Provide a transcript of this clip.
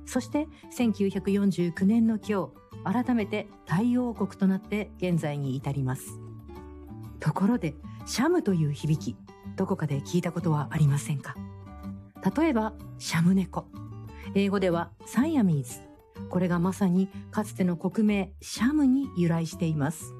そして1949年の今日、改めてタイ王国となって現在に至ります。ところで、シャムという響き、どこかで聞いたことはありませんか？例えば、シャム猫。英語ではサイアミーズ。これがまさにかつての国名シャムに由来しています。